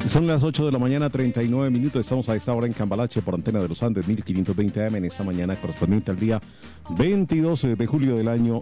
Son las 8 de la mañana, 39 minutos. Estamos a esta hora en Cambalache por Antena de los Andes, 1520 AM en esta mañana correspondiente al día 22 de julio del año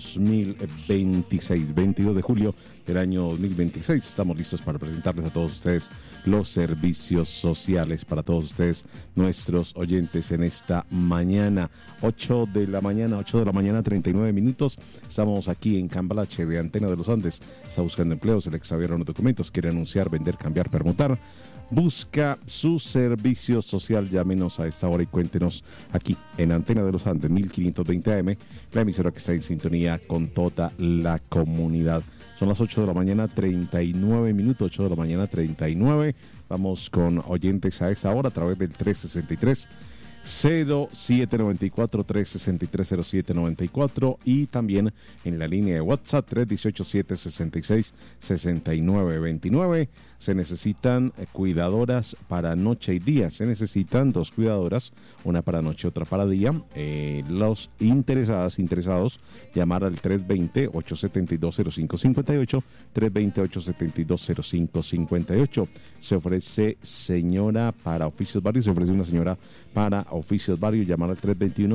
2026. 22 de julio del año 2026. Estamos listos para presentarles a todos ustedes los servicios sociales para todos ustedes, nuestros oyentes, en esta mañana. 8 de la mañana, 39 minutos. Estamos aquí en Cambalache de Antena de los Andes. Está buscando empleo, se le extraviaron los documentos, quiere anunciar, vender, cambiar, permutar. Busca su servicio social. Llámenos a esta hora y cuéntenos aquí en Antena de los Andes, 1520 AM, la emisora que está en sintonía con toda la comunidad. Son las 8 de la mañana, 39 minutos, 8 de la mañana, 39. Vamos con oyentes a esta hora a través del 363-0794, 363-0794 y también en la línea de WhatsApp 318-766-6929. Se necesitan cuidadoras para noche y día. Se necesitan 2 cuidadoras, una para noche, otra para día. Los interesados, llamar al 320-872-0558, 320-872-0558. Se ofrece señora para oficios varios, se ofrece una señora para oficios varios. Llamar al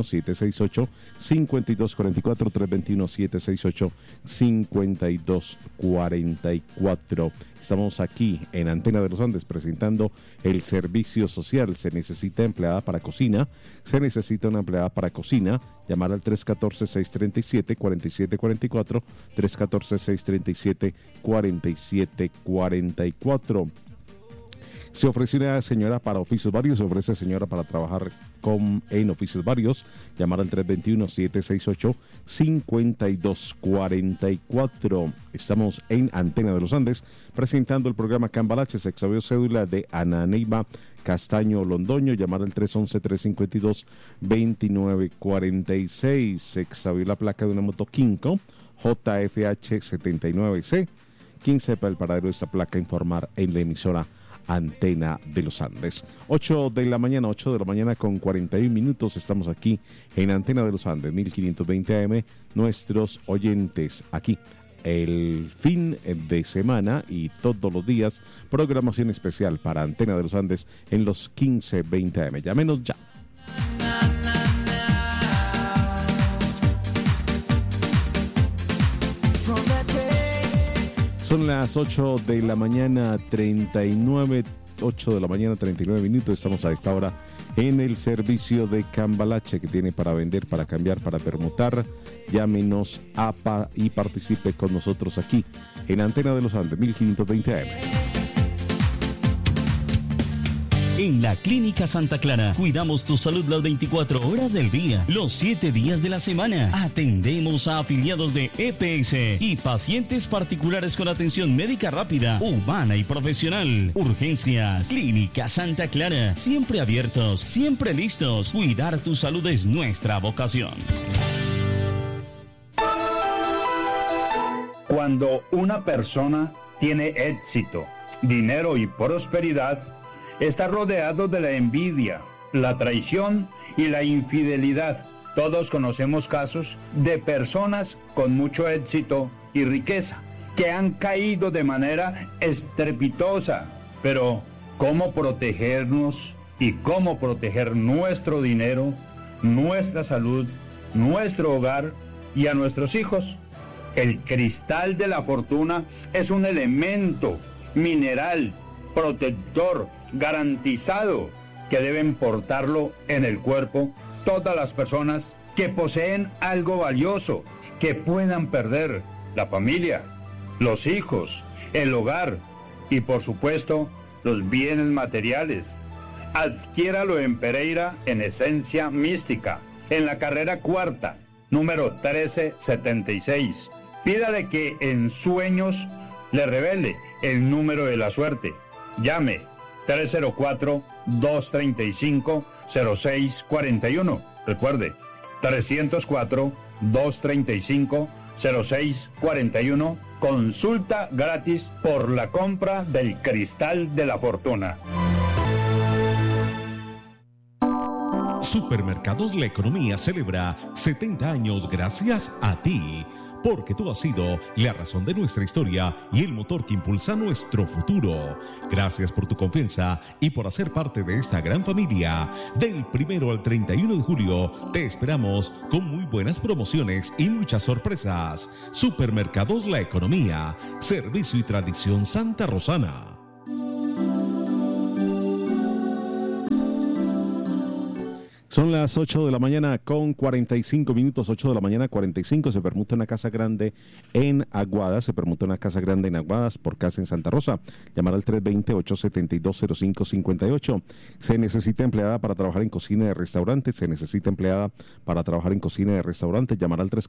321-768-5244, 321-768-5244. Estamos aquí en Antena de los Andes presentando el servicio social. Se necesita empleada para cocina. Se necesita una empleada para cocina. Llamar al 314-637-4744, 314-637-4744. Se ofrece una señora para oficios varios, se ofrece señora para trabajar en oficios varios. Llamar al 321-768-5244. Estamos en Antena de los Andes presentando el programa Cambalache. Se extravió cédula de Ana Neiva Castaño Londoño. Llamar al 311-352-2946. Se extravió la placa de una moto Kinko JFH 79C. Quien sepa el paradero de esta placa, informar en la emisora Antena de los Andes. 8 de la mañana con 41 minutos. Estamos aquí en Antena de los Andes, 1520 AM. Nuestros oyentes aquí el fin de semana y todos los días, programación especial para Antena de los Andes en los 1520 AM. Llámenos ya. Son las 8 de la mañana, 39 minutos. Estamos a esta hora en el servicio de Cambalache que tiene para vender, para cambiar, para permutar. Llámenos y participe con nosotros aquí en Antena de los Andes, 1520 AM. En la Clínica Santa Clara cuidamos tu salud las 24 horas del día, los 7 días de la semana. Atendemos a afiliados de EPS y pacientes particulares con atención médica rápida, humana y profesional. Urgencias. Clínica Santa Clara. Siempre abiertos, siempre listos. Cuidar tu salud es nuestra vocación. Cuando una persona tiene éxito, dinero y prosperidad, está rodeado de la envidia, la traición y la infidelidad. Todos conocemos casos de personas con mucho éxito y riqueza que han caído de manera estrepitosa. Pero, ¿cómo protegernos y cómo proteger nuestro dinero, nuestra salud, nuestro hogar y a nuestros hijos? El cristal de la fortuna es un elemento mineral protector garantizado que deben portarlo en el cuerpo todas las personas que poseen algo valioso que puedan perder: la familia, los hijos, el hogar y por supuesto los bienes materiales. Adquiéralo en Pereira, en Esencia Mística, en la carrera cuarta, número 1376. Pídale que en sueños le revele el número de la suerte. Llame 304-235-0641. Recuerde, 304-235-0641. Consulta gratis por la compra del cristal de la fortuna. Supermercados La Economía celebra 70 años gracias a ti. porque tú has sido la razón de nuestra historia y el motor que impulsa nuestro futuro. Gracias por tu confianza y por hacer parte de esta gran familia. Del 1 al 31 de julio te esperamos con muy buenas promociones y muchas sorpresas. Supermercados La Economía, servicio y tradición Santa Rosana. Son las 8 de la mañana con 45 minutos, 8 de la mañana 45, se permuta una casa grande en Aguadas, por casa en Santa Rosa. Llamar al 320-872-0558. Se necesita empleada para trabajar en cocina de restaurantes, llamar al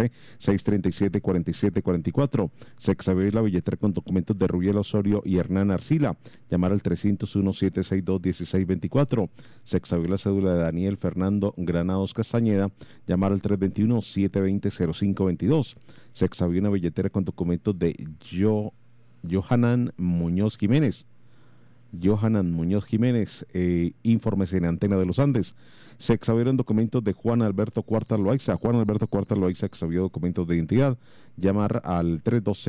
314-637-4744. Se exhibe la billetera con documentos de Rubiel Osorio y Hernán Arcila. Llamar al 301-762-1624. Se exhibe la cédula de Daniel Fernando Granados Castañeda, llamar al 321-720-0522. Se exhibió una billetera con documentos de Johanan Muñoz Jiménez. Informes en Antena de los Andes. Se exhibieron documentos de Juan Alberto Cuarta Loaiza, exhibió documentos de identidad. Llamar al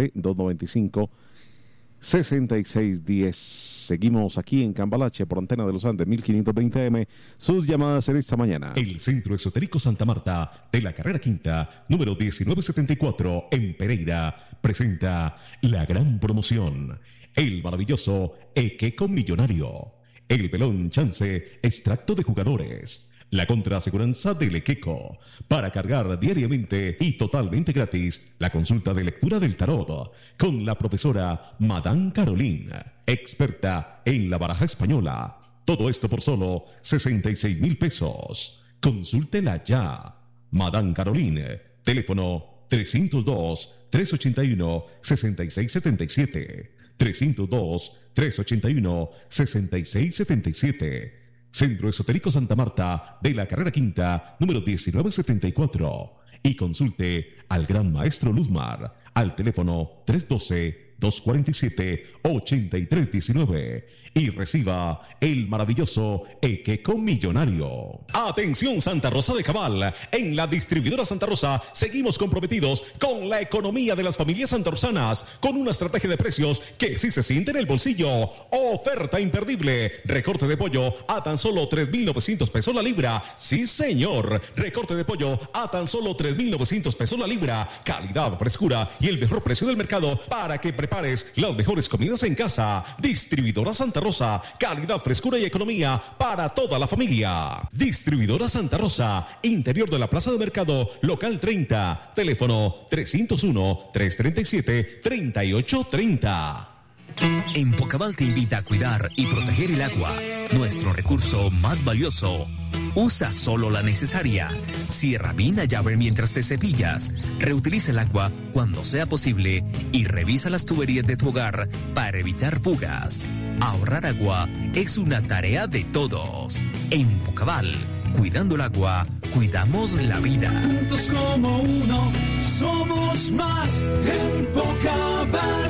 312-295-6610. Seguimos aquí en Cambalache por Antena de los Andes 1520M. Sus llamadas en esta mañana. El Centro Esotérico Santa Marta de la carrera quinta, número 1974 en Pereira, presenta la gran promoción. El maravilloso Equeco Millonario. El Pelón Chance, extracto de jugadores. La contraaseguranza del Equeco, para cargar diariamente y totalmente gratis la consulta de lectura del tarot con la profesora Madame Caroline, experta en la baraja española. Todo esto por solo 66,000 pesos. Consúltela ya. Madame Caroline, teléfono 302-381-6677, 302-381-6677. Centro Esotérico Santa Marta de la carrera quinta, número 1974. Y consulte al gran maestro Luzmar al teléfono 312-247-8319 y reciba el maravilloso Equeco Millonario. Atención Santa Rosa de Cabal, en la distribuidora Santa Rosa seguimos comprometidos con la economía de las familias santarosanas, con una estrategia de precios que sí se siente en el bolsillo. Oferta imperdible, recorte de pollo a tan solo 3,900 pesos la libra. Sí señor, recorte de pollo a tan solo 3,900 pesos la libra. Calidad, frescura y el mejor precio del mercado para que prepares las mejores comidas en casa. Distribuidora Santa Rosa, calidad, frescura y economía para toda la familia. Distribuidora Santa Rosa, interior de la Plaza de Mercado, local 30, teléfono 301-337-3830. En Pocabal te invita a cuidar y proteger el agua, nuestro recurso más valioso. Usa solo la necesaria. Cierra bien la llave mientras te cepillas. Reutiliza el agua cuando sea posible y revisa las tuberías de tu hogar para evitar fugas. Ahorrar agua es una tarea de todos. En Pocabal, cuidando el agua, cuidamos la vida. Juntos como uno, somos más en Pocabal.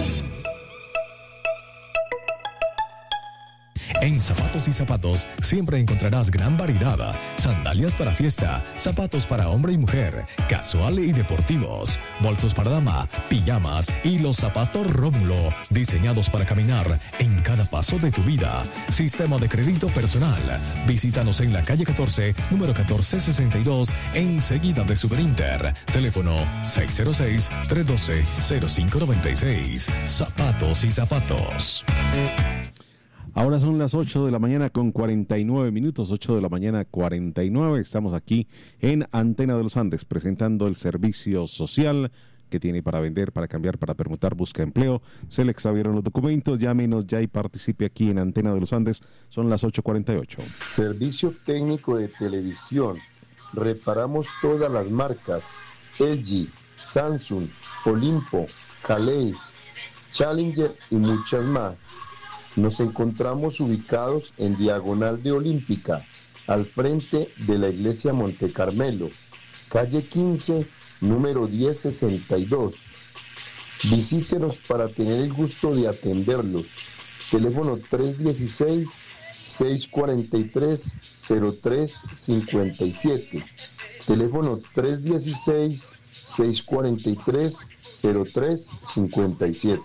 En Zapatos y Zapatos siempre encontrarás gran variedad. Sandalias para fiesta, zapatos para hombre y mujer, casual y deportivos, bolsos para dama, pijamas y los zapatos Rómulo, diseñados para caminar en cada paso de tu vida. Sistema de crédito personal. Visítanos en la calle 14, número 1462, enseguida de Superinter. Teléfono 606-312-0596. Zapatos y Zapatos. Ahora son las 8 de la mañana con 49 minutos, 8 de la mañana 49. Estamos aquí en Antena de los Andes presentando el servicio social que tiene para vender, para cambiar, para permutar, busca empleo. Se le extraviaron los documentos, llámenos ya y participe aquí en Antena de los Andes. Son las 8:48. Servicio técnico de televisión. Reparamos todas las marcas: LG, Samsung, Olimpo, Calei, Challenger y muchas más. Nos encontramos ubicados en Diagonal de Olímpica, al frente de la Iglesia Monte Carmelo, calle 15, número 1062. Visítenos para tener el gusto de atenderlos. Teléfono 316-643-0357. Teléfono 316 643-0357.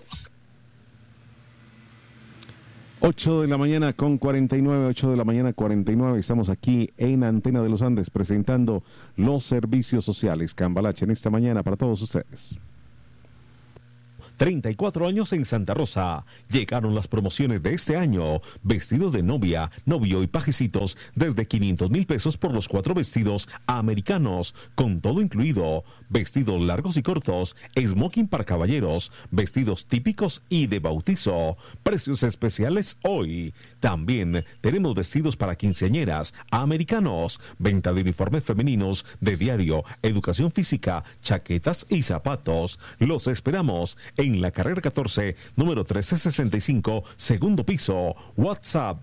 8 de la mañana con 49, 8 de la mañana 49. Estamos aquí en Antena de los Andes presentando los servicios sociales Cambalache en esta mañana para todos ustedes. 34 años en Santa Rosa. Llegaron las promociones de este año. Vestidos de novia, novio y pajecitos desde 500,000 pesos por los 4 vestidos americanos, con todo incluido. Vestidos largos y cortos, smoking para caballeros, vestidos típicos y de bautizo. Precios especiales hoy. También tenemos vestidos para quinceañeras americanos, venta de uniformes femeninos de diario, educación física, chaquetas y zapatos. Los esperamos en la carrera 14, número 1365, segundo piso. WhatsApp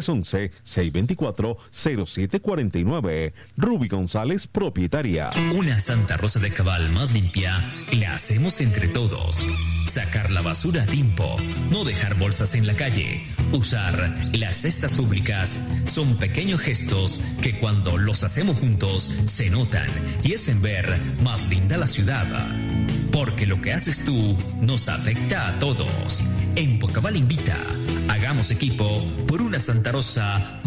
311-624-0749. Ruby González, propietaria. Una Santa Rosa de Cabal más limpia la hacemos entre todos. Sacar la basura a tiempo, no dejar bolsas en la calle, usar las cestas públicas son pequeños gestos que cuando los hacemos juntos se notan y hacen ver más linda la ciudad. Porque lo que haces tú nos afecta a todos. En Pocabal invita, hagamos equipo por una Santa Rosa